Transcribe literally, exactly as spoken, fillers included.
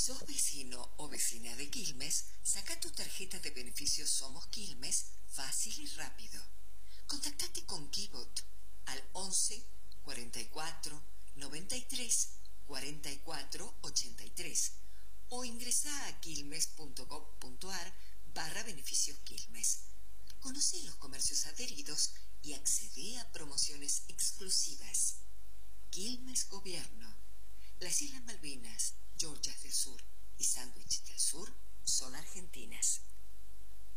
sos vecino o vecina de Quilmes, saca tu tarjeta de beneficios Somos Quilmes fácil y rápido. Contactate con Kibot al once, cuarenta y cuatro, noventa y tres, cuarenta y cuatro, ochenta y tres o ingresa a quilmes.gov.ar barra beneficios Quilmes. Conoce los comercios adheridos y accede a promociones exclusivas. Quilmes Gobierno. Las Islas Malvinas, Georgias del Sur y Sándwich del Sur son argentinas.